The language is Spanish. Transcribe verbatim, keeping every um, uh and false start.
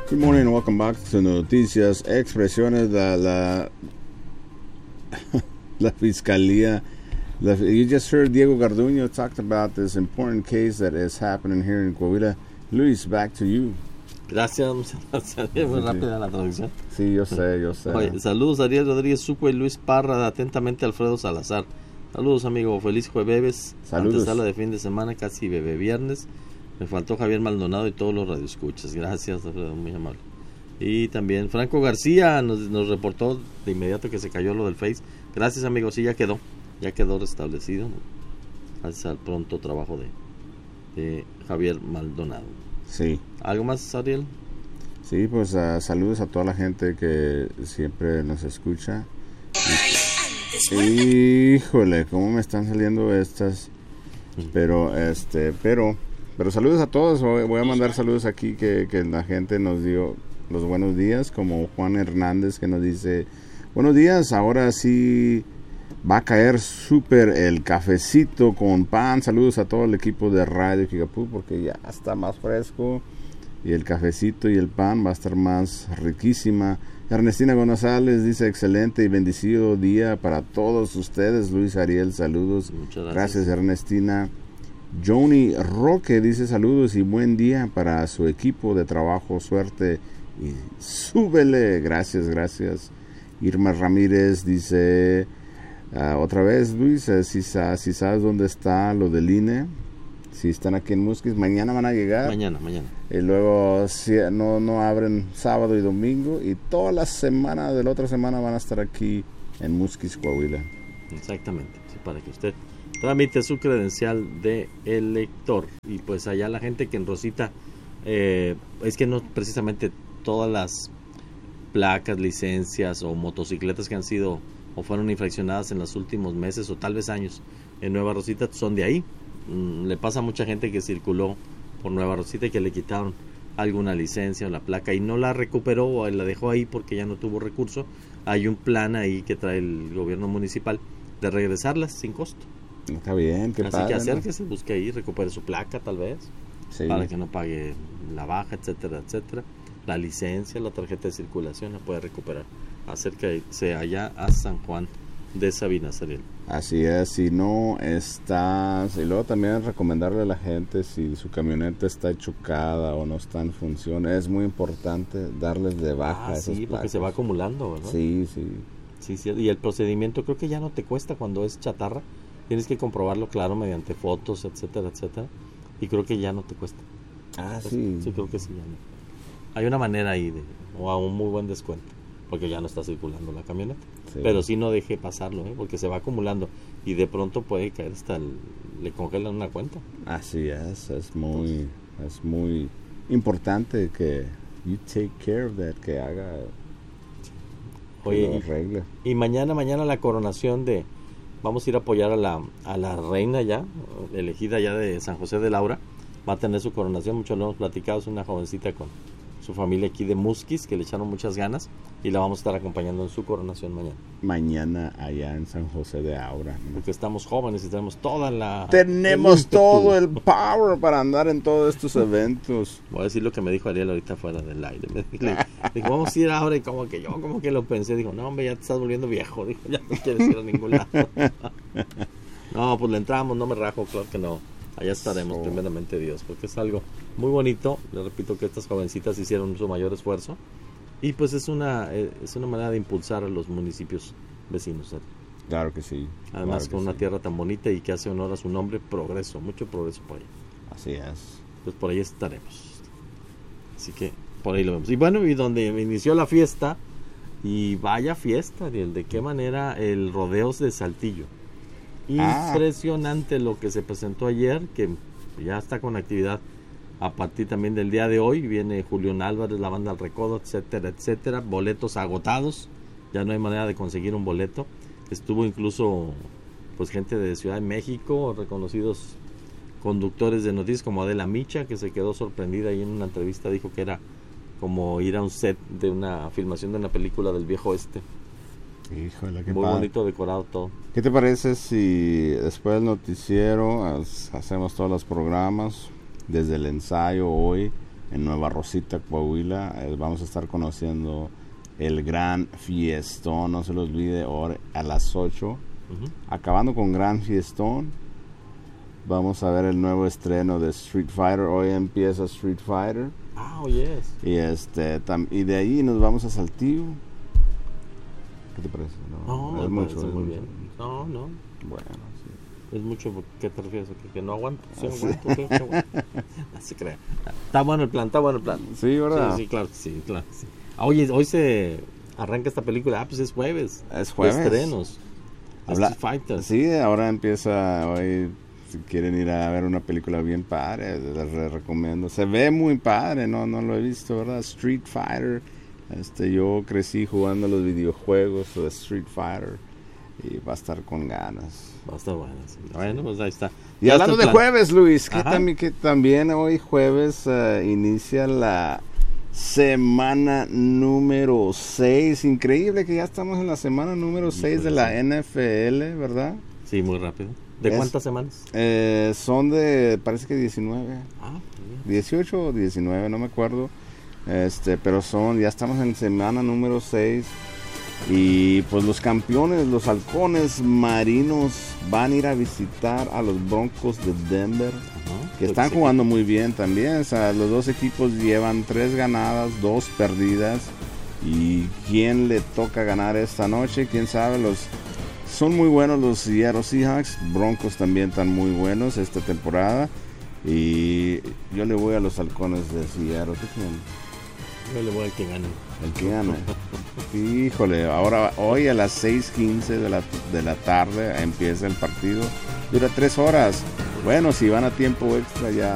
Good morning and welcome back to Noticias Expresiones. La, la, la Fiscalía. La, you just heard Diego Garduño talked about this important case that is happening here in Coahuila. Luis, back to you. Gracias, gracias. Muy rápida la traducción. Sí, yo sé, yo sé. Oye, saludos Ariel Rodríguez Suco y Luis Parra, atentamente Alfredo Salazar. Saludos amigo, feliz jueves. Saludos. Antesala de fin de semana, casi bebé viernes. Me faltó Javier Maldonado y todos los radioescuchas. Gracias, Alfredo, muy amable. Y también Franco García nos, nos reportó de inmediato que se cayó lo del Face. Gracias amigo, sí, ya quedó. Ya quedó restablecido. Gracias al pronto trabajo de, de Javier Maldonado. Sí. ¿Algo más, Ariel? Sí, pues uh, saludos a toda la gente que siempre nos escucha. Y, híjole, cómo me están saliendo estas. Pero, este, pero, pero saludos a todos. Voy a mandar saludos aquí que, que la gente nos dio los buenos días, como Juan Hernández que nos dice, buenos días, ahora sí va a caer súper el cafecito con pan. Saludos a todo el equipo de Radio Kickapoo porque ya está más fresco y el cafecito y el pan va a estar más riquísima. Ernestina González dice excelente y bendecido día para todos ustedes. Luis Ariel, saludos. Muchas gracias. Gracias Ernestina. Johnny Roque dice saludos y buen día para su equipo de trabajo, suerte y súbele. Gracias, gracias. Irma Ramírez dice uh, otra vez Luis, uh, si, si sabes dónde está lo del I N E, si están aquí en Musquis, mañana van a llegar. Mañana, mañana. Y luego si, no, no abren sábado y domingo y toda la semana de la otra semana van a estar aquí en Musquis, Coahuila. Exactamente, sí, para que usted tramite su credencial de elector. Y pues allá la gente que en Rosita, eh, es que no precisamente todas las placas, licencias o motocicletas que han sido o fueron infraccionadas en los últimos meses o tal vez años en Nueva Rosita son de ahí. Mm, le pasa a mucha gente que circuló por Nueva Rosita y que le quitaron alguna licencia o la placa y no la recuperó o la dejó ahí porque ya no tuvo recurso. Hay un plan ahí que trae el gobierno municipal de regresarlas sin costo. Está bien, qué Así padre, que ¿no? acérquese, busque ahí, recupere su placa tal vez, Sí. para que no pague la baja, etcétera, etcétera. La licencia, la tarjeta de circulación la puede recuperar. Acérquese allá a San Juan de Sabinas, Ariel. Así es, si no estás, y luego también recomendarle a la gente si su camioneta está chocada o no está en función, es muy importante darles de baja Ah, esas sí, porque placas. se va acumulando, ¿verdad? Sí, sí. Sí, sí, y el procedimiento creo que ya no te cuesta cuando es chatarra. Tienes que comprobarlo, claro, mediante fotos, etcétera, etcétera. Y creo que ya no te cuesta. Ah, Pues, sí. Sí, creo que sí, ya no. Hay una manera ahí de, o a un muy buen descuento, porque ya no está circulando la camioneta. Sí. Pero sí no deje pasarlo, ¿eh? Porque se va acumulando y de pronto puede caer hasta el, le congelan una cuenta. Así es, es muy, es muy importante que you take care of that, que haga, que Oye, lo y- arregle. Y mañana, mañana la coronación de, vamos a ir a apoyar a la, a la reina ya, elegida ya de San José de Laura. Va a tener su coronación, mucho lo hemos platicado, es una jovencita con su familia aquí de Musquis, que le echaron muchas ganas y la vamos a estar acompañando en su coronación mañana. Mañana allá en San José de Aura, ¿no? Porque estamos jóvenes y tenemos toda la... Tenemos ímpetu. todo el power para andar en todos estos eventos. Voy a decir lo que me dijo Ariel ahorita fuera del aire. Me dijo, le- dijo, vamos a ir ahora y como que yo como que lo pensé. Dijo, no hombre, ya te estás volviendo viejo. Dijo, ya no quieres ir a ningún lado. No, pues le entramos, no me rajo, claro que no. Allá estaremos, So. primeramente Dios, porque es algo muy bonito. Le repito que estas jovencitas hicieron su mayor esfuerzo. Y pues es una, eh, es una manera de impulsar a los municipios vecinos. ¿eh? Claro que sí. Además, claro que con una sí. tierra tan bonita y que hace honor a su nombre, progreso, mucho progreso por ahí. Así es. Pues por ahí estaremos. Así que por ahí lo vemos. Y bueno, y donde inició la fiesta, y vaya fiesta, Ariel, de qué manera el Rodeos de Saltillo. Ah. Impresionante lo que se presentó ayer, que ya está con actividad a partir también del día de hoy. Viene Julián Álvarez, la banda El Recodo, etcétera, etcétera. Boletos agotados, ya no hay manera de conseguir un boleto. Estuvo incluso pues gente de Ciudad de México, reconocidos conductores de noticias como Adela Micha, que se quedó sorprendida y en una entrevista dijo que era como ir a un set de una filmación de una película del viejo oeste. Híjole, qué Muy padre. bonito decorado todo. ¿Qué te parece si después del noticiero hacemos todos los programas desde el ensayo hoy en Nueva Rosita, Coahuila. Eh, vamos a estar conociendo el gran fiestón, no se lo olvide, ahora a las ocho. Uh-huh. Acabando con gran fiestón, vamos a ver el nuevo estreno de Street Fighter. Hoy empieza Street Fighter. Oh, yes. Y, este, tam, y de ahí nos vamos a Saltillo. ¿Qué te parece? No, no es me mucho, parece es muy mucho. bien. No, no. Bueno, sí. Es mucho, ¿qué te refieres? ¿Que, que no aguanto? Sí, Ah, sí. aguanto, creo que aguanto. No se crea. Está bueno el plan, está bueno el plan. Sí, ¿verdad? Sí, sí, claro que sí, claro que sí. Ah, oye, hoy se arranca esta película. Ah, pues es jueves. Es jueves. De estrenos. Habla... Street Fighter. Sí, ahora empieza hoy. Si quieren ir a ver una película bien padre, les re recomiendo. Se ve muy padre, no no lo he visto, ¿verdad? Street Fighter. Este, yo crecí jugando los videojuegos de Street Fighter y va a estar con ganas. Va a estar bueno. Sí. Bueno, pues ahí está. Y Ya hablando está de jueves, Luis, que, tam que también hoy jueves uh, inicia la semana número seis. Increíble que ya estamos en la semana número seis de la N F L, ¿verdad? Sí, muy rápido. ¿De es, cuántas semanas? Eh, son de, parece que diecinueve. Ah, dieciocho o diecinueve, no me acuerdo. Este, pero son, ya estamos en semana número seis. Y pues los campeones, los halcones marinos, van a ir a visitar a los Broncos de Denver, uh-huh. que están jugando muy bien también. O sea, los dos equipos llevan tres ganadas, dos perdidas. ¿Y quién le toca ganar esta noche? ¿Quién sabe? Los Son muy buenos los Seattle Seahawks. Broncos también están muy buenos esta temporada. Y yo le voy a los halcones de Seattle. ¿Tú quién? Yo le voy al que gane. El que gane. Híjole, ahora hoy a las seis quince de la, de la tarde empieza el partido. Dura tres horas. Bueno, si van a tiempo extra ya